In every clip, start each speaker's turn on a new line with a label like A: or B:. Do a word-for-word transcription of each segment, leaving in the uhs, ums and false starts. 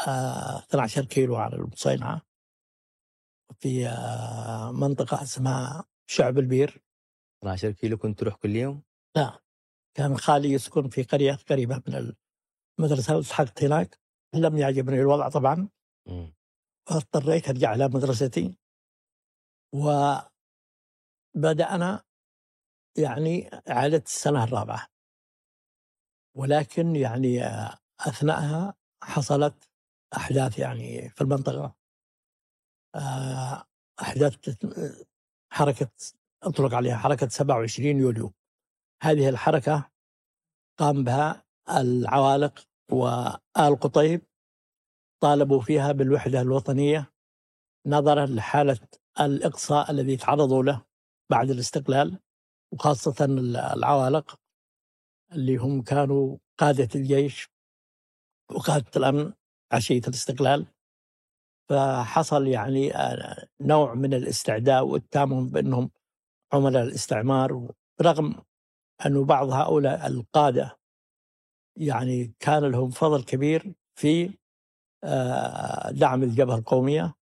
A: آه اثنا عشر كيلو على البصينعة في آه منطقة اسمها شعب البير.
B: اثنا عشر كيلو كنت تروح كل يوم؟
A: لا، كان خالي يسكن في قرية قريبة من المدرسة والتحقت هناك. لم يعجبني الوضع طبعا،
B: م.
A: فاضطريت أرجع إلى مدرستي، وبدأنا يعني إعادة السنة الرابعة. ولكن يعني آه، أثناءها حصلت أحداث يعني في المنطقة، آه، أحداث حركة أطلق عليها حركة سبعة وعشرين يوليو. هذه الحركة قام بها العوالق وآل قطيب، طالبوا فيها بالوحدة الوطنية نظرا لحالة الإقصاء الذي تعرضوا له بعد الاستقلال، وخاصة العوالق اللي هم كانوا قادة الجيش وقادة الأمن عشية الاستقلال. فحصل يعني نوع من الاستعداء واتهامهم بأنهم عملاء الاستعمار، رغم أن بعض هؤلاء القادة يعني كان لهم فضل كبير في دعم الجبهة القومية،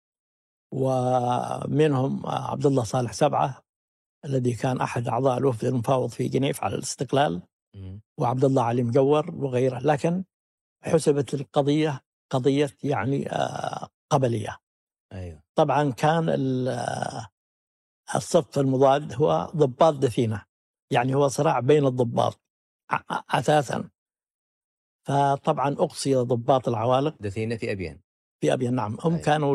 A: ومنهم عبد الله صالح سبعة الذي كان أحد أعضاء الوفد المفاوض في جنيف على الاستقلال، وعبد الله علي مجور وغيره. لكن حسبت القضية قضية يعني قبلية.
B: أيوة.
A: طبعا كان الصف المضاد هو ضباط دثينة، يعني هو صراع بين الضباط أساسا. فطبعا أقصي ضباط العوالق
B: دثينة في أبين
A: في أبين نعم. هم
B: أيوة.
A: كانوا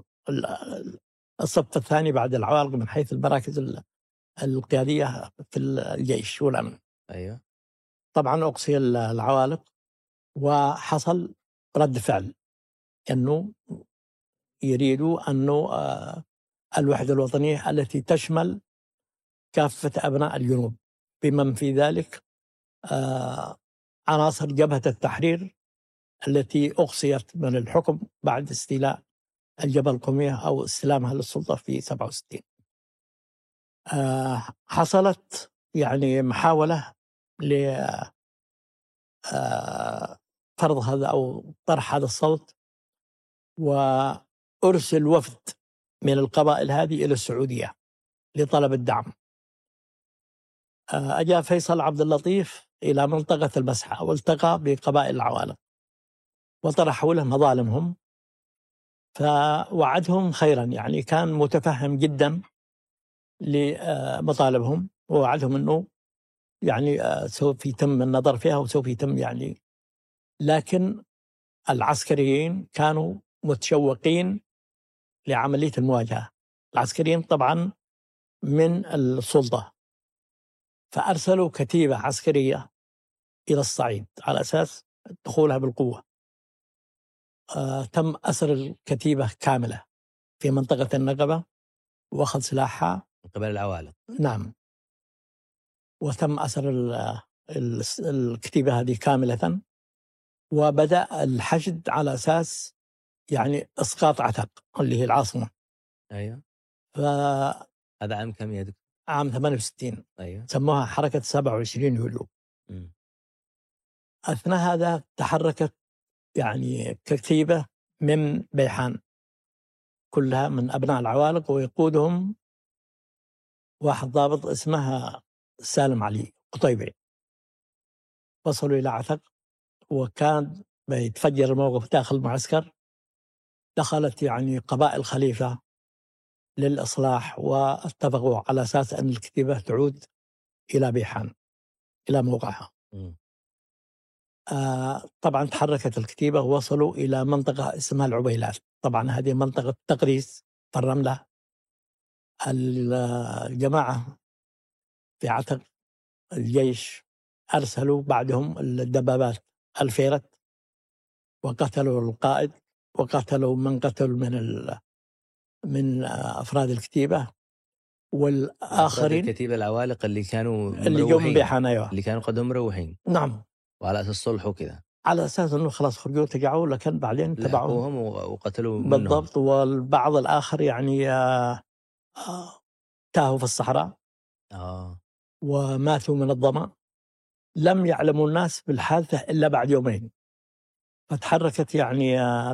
A: الصف الثاني بعد العوالق من حيث المراكز القيادية في الجيش والأمن.
B: أيوة.
A: طبعا أقصي العوالق، وحصل رد فعل أنه يريدوا أنه الوحدة الوطنية التي تشمل كافة أبناء الجنوب، بمن في ذلك عناصر جبهة التحرير التي أقصيت من الحكم بعد استيلاء الجبهة القومية أو استلامها للسلطة في سبعة وستين. حصلت يعني محاولة لفرض هذا أو طرح هذا الصوت، وأرسل وفد من القبائل هذه إلى السعودية لطلب الدعم. أجا فيصل عبد اللطيف إلى منطقة المسحة والتقى بقبائل العوالق وطرحوا له مظالمهم، فوعدهم خيرا، يعني كان متفهم جدا لمطالبهم، ووعدهم أنه يعني سوف يتم النظر فيها وسوف يتم يعني. لكن العسكريين كانوا متشوقين لعملية المواجهة، العسكريين طبعا من السلطة، فأرسلوا كتيبة عسكرية إلى الصعيد على أساس دخولها بالقوة. آه تم أسر الكتيبة كاملة في منطقة النقبة وأخذ سلاحها
B: قبل العوالق.
A: نعم، وتم أسر الكتيبة هذه كاملة، وبدأ الحشد على أساس يعني إسقاط عتق اللي هي العاصمة.
B: أيوة.
A: ف
B: هذا عام كم يا دكتور؟
A: عام ثمانية وستين.
B: أيوة.
A: سموها حركة سبعة وعشرين يوليو.
B: م.
A: أثناء هذا تحركت يعني كتيبة من بيحان كلها من أبناء العوالق، ويقودهم واحد ضابط اسمه سالم علي قطيبي. وصلوا إلى عتق، وكان بيتفجر الموقف داخل المعسكر. دخلت يعني قبائل خليفة للإصلاح، واتفقوا على أساس أن الكتيبة تعود إلى بيحان إلى موقعها. آه طبعا تحركت الكتيبة ووصلوا إلى منطقة اسمها العبيلات. طبعا هذه منطقة تقريس في الرملة. الجماعة في عتق الجيش أرسلوا بعدهم الدبابات الفيرت، وقتلوا القائد وقتلوا من قتلوا من ال... من أفراد الكتيبة والآخرين.
B: الكتيبة العوالق اللي كانوا
A: اللي جم بحنايا
B: اللي كانوا قدهم مروحين.
A: نعم،
B: وعلى أساس صلح وكذا،
A: على أساس أنه خلاص خرجوا تقعوا، لكن بعدين تبعوهم
B: وقتلوا منهم.
A: بالضبط. والبعض الآخر يعني آه آه تاهوا في الصحراء
B: آه.
A: وماتوا من الظمأ. لم يعلموا الناس بالحادثة إلا بعد يومين. فتحركت يعني